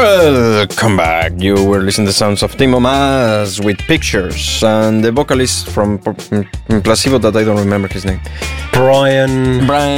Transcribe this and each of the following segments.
Welcome back. You were listening to the sounds of Timo Maas with Pictures, and the vocalist from Placebo that I don't remember his name. Brian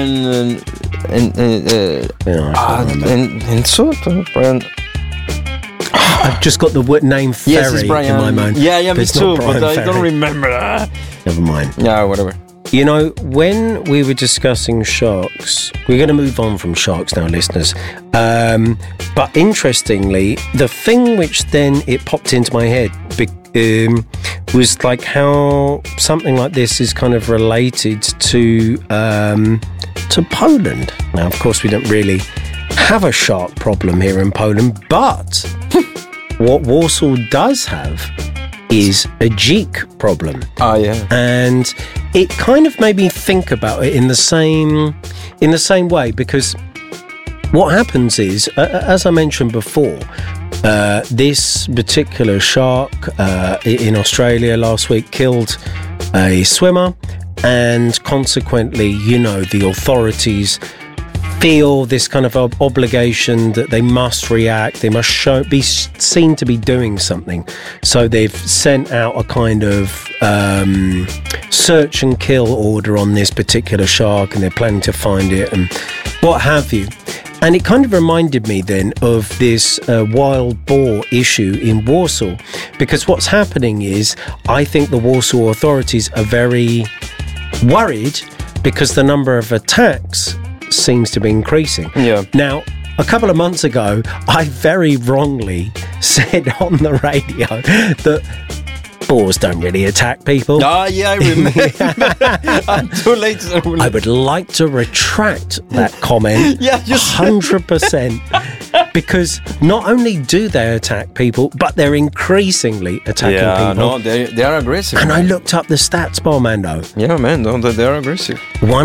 I've just got the name Ferry in my mind. Yeah, me too, but I don't remember. Never mind. Yeah, whatever. You know, when we were discussing sharks, we're going to move on from sharks now, listeners. But interestingly, the thing which then it popped into my head was like how something like this is kind of related to Poland. Now, of course, we don't really have a shark problem here in Poland, but what Warsaw does have is a dzik problem. Oh, yeah. And it kind of made me think about it in the same way, because what happens is, as I mentioned before, this particular shark in Australia last week killed a swimmer, and consequently, you know, the authorities feel this kind of obligation that they must react, they must be seen to be doing something. So they've sent out a kind of search and kill order on this particular shark, and they're planning to find it and what have you. And it kind of reminded me then of this wild boar issue in Warsaw, because what's happening is, I think the Warsaw authorities are very worried because the number of attacks seems to be increasing. Yeah. Now, a couple of months ago, I very wrongly said on the radio that boars don't really attack people. Ah, yeah, I remember. I'm too late. I would like to retract that comment 100%, because not only do they attack people, but they're increasingly attacking people. No, they are aggressive. And I looked up the stats, Barmando. Yeah, man, no, they are aggressive.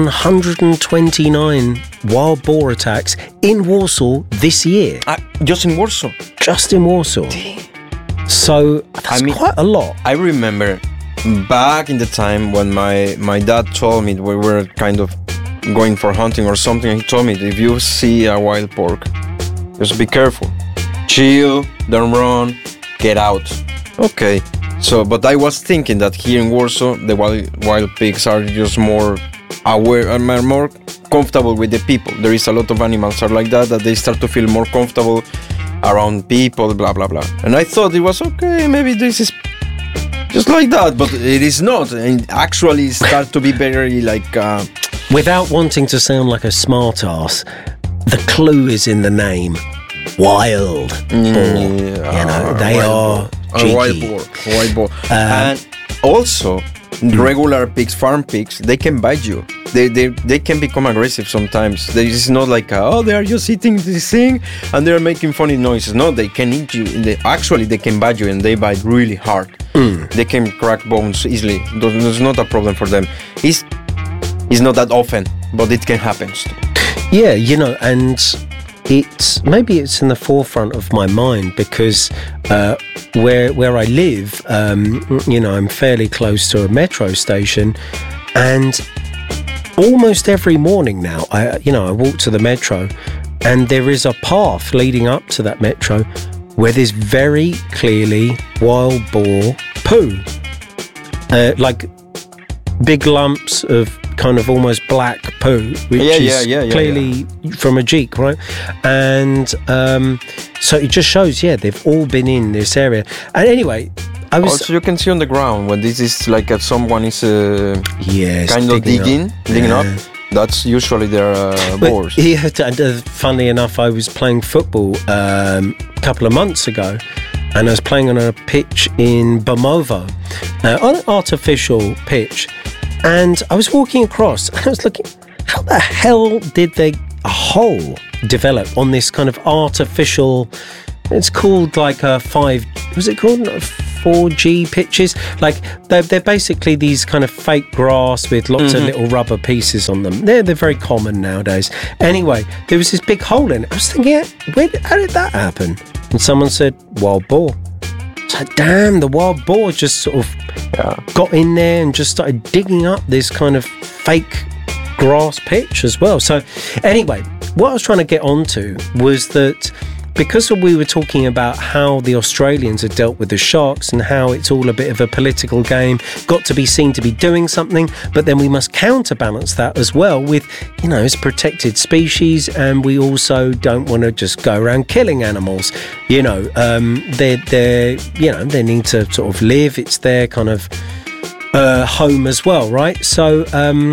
129 wild boar attacks in Warsaw this year. Just in Warsaw? Just in Warsaw. So that's quite a lot. I remember back in the time when my dad told me we were kind of going for hunting or something. He told me, if you see a wild pork, just be careful, chill, don't run, get out. Okay. So, but I was thinking that here in Warsaw, the wild pigs are just more aware and more comfortable with the people. There is a lot of animals are like that they start to feel more comfortable around people, blah blah blah. And I thought it was okay, maybe this is just like that, but it is not. And actually start to be very like without wanting to sound like a smart ass, the clue is in the name. Wild boar. You know, they are wild boar. And also regular pigs, farm pigs, they can bite you. They can become aggressive sometimes. It's not like they are just eating this thing and they're making funny noises. No, they can eat you. Actually, they can bite you, and they bite really hard. They can crack bones easily. There's not a problem for them. It's not that often, but it can happen. Yeah, you know, and maybe it's in the forefront of my mind because where I live, you know, I'm fairly close to a metro station, and almost every morning now, I walk to the metro, and there is a path leading up to that metro where there's very clearly wild boar poo, like big lumps of kind of almost black poo, which is clearly from a dzik, right? And so it just shows, they've all been in this area. And anyway, also, you can see on the ground when this is like someone is kind of digging up. That's usually their boars. Yeah, funny enough, I was playing football a couple of months ago, and I was playing on a pitch in Bemowo, on an artificial pitch. And I was walking across, and I was looking, how the hell did a hole develop on this kind of artificial? It's called like a 4G pitches. Like they're basically these kind of fake grass with lots of little rubber pieces on them. They're very common nowadays. Anyway, there was this big hole in it. I was thinking, how did that happen? And someone said, wild boar. It's like, damn, the wild boar just sort of got in there and just started digging up this kind of fake grass pitch as well. So anyway, what I was trying to get onto was that because we were talking about how the Australians had dealt with the sharks and how it's all a bit of a political game, got to be seen to be doing something, but then we must counterbalance that as well with, it's protected species, and we also don't want to just go around killing animals. They need to sort of live. It's their kind of home as well, right? So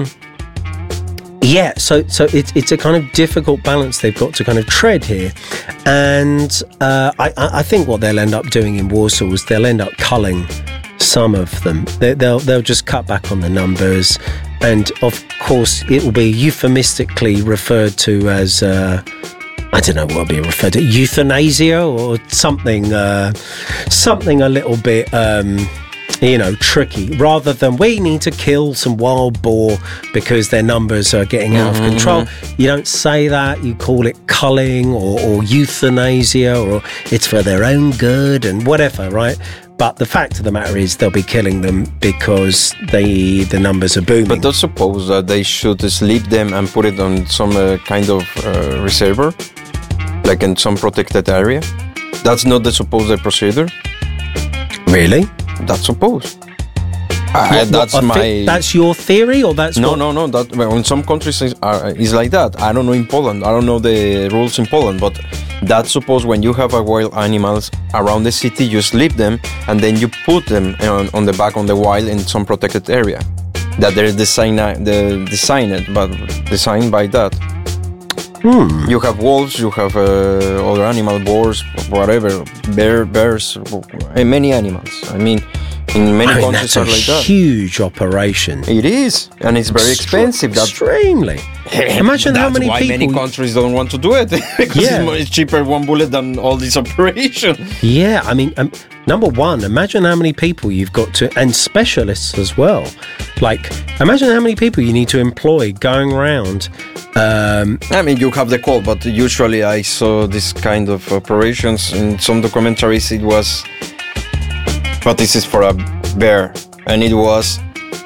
it's a kind of difficult balance they've got to kind of tread here, and I think what they'll end up doing in Warsaw is they'll end up culling some of them. They'll just cut back on the numbers, and of course it will be euphemistically referred to as I don't know what it'll be referred to, euthanasia or something a little bit tricky, rather than we need to kill some wild boar because their numbers are getting out of control. You don't say that, you call it culling or euthanasia, or it's for their own good and whatever, right? But the fact of the matter is they'll be killing them because the numbers are booming. But don't suppose that they should sleep them and put it on some kind of reservoir, like in some protected area? That's not the supposed procedure. Really? That's supposed. That's your theory, or that's no. That in some countries is like that. I don't know in Poland. I don't know the rules in Poland, but that's supposed when you have wild animals around the city, you sleep them and then you put them on the back on the wild in some protected area. That they're designed by that. You have wolves, you have other animal, boars, whatever, bears, and many animals. I mean, in many countries are like that. That's a huge operation. It is, and it's very expensive. Extremely. Imagine how many people. Many countries don't want to do it because it's cheaper one bullet than all this operation. Yeah, I mean, number one, imagine how many people you've got to, and specialists as well. Like, imagine how many people you need to employ going around. I mean, you have the call, but usually I saw this kind of operations in some documentaries. It was, but this is for a bear, and it was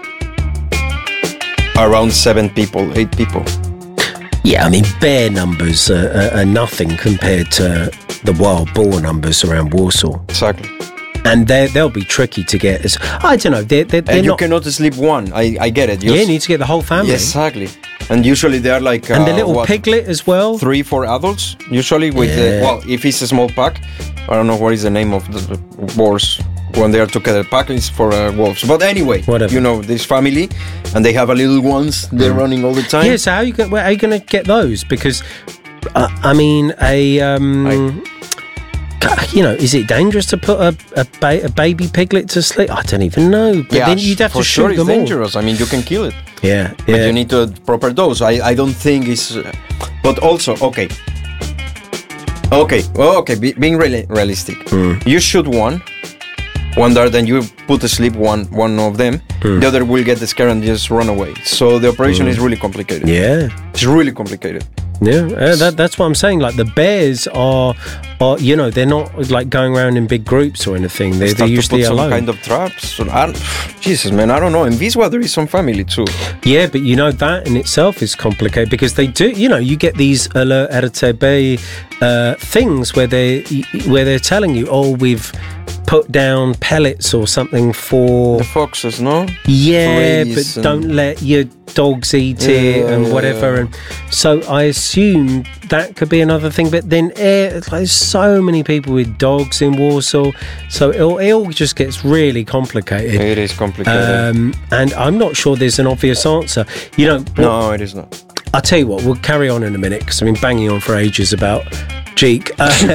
around 8 people. Yeah, I mean, bear numbers are nothing compared to the wild boar numbers around Warsaw. Exactly. And they'll be tricky to get. I don't know. They're and you cannot sleep one. I get it. You need to get the whole family. Yes, exactly. And usually they are like... and the little piglet as well. 3-4 adults, usually with... if it's a small pack, I don't know what is the name of the boars when they are together. Pack is for wolves. But anyway, whatever. This family, and they have a little ones, they're running all the time. Yeah, so how are you going to get those? Because, I mean, is it dangerous to put a baby piglet to sleep? I don't even know. But then you'd have to shoot them all. It's dangerous. I mean, you can kill it. Yeah. But you need to proper dose. I don't think it's... but also, okay. Being really realistic. You shoot one there, then you put to sleep one of them. The other will get scared and just run away. So the operation is really complicated. Yeah. It's really complicated. Yeah, that's what I'm saying. Like, the bears are they're not like going around in big groups or anything. They're usually alone. Some kind of traps. Jesus, man, I don't know. In Wisła there is some family too. Yeah, but that in itself is complicated because they do. You get these alert RTB things where they're telling you, we've put down pellets or something for the foxes, no? Yeah, but don't let your dogs eat it and whatever. And so I assume that could be another thing. But then there's so many people with dogs in Warsaw, so it all just gets really complicated. It is complicated, and I'm not sure there's an obvious answer. No, it is not. I'll tell you what, we'll carry on in a minute because I've been banging on for ages about Jeek.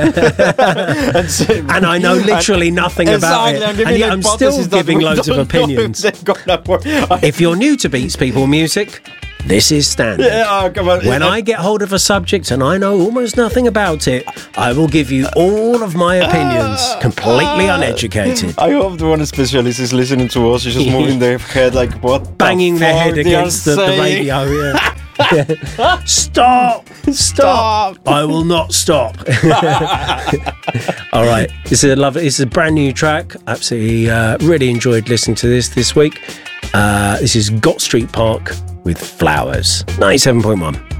And I know literally nothing about it. And yet I'm still giving loads of opinions. If you're new to Beats People Music, this is standard. Come on. When I get hold of a subject and I know almost nothing about it, I will give you all of my opinions, completely uneducated. I hope the one specialist is listening to us. He's just moving their head like, what? Banging their head against the radio, yeah. Stop! I will not stop. All right, this is a brand new track. Absolutely really enjoyed listening to this week. This is Got Street Park with Flowers, 97.1.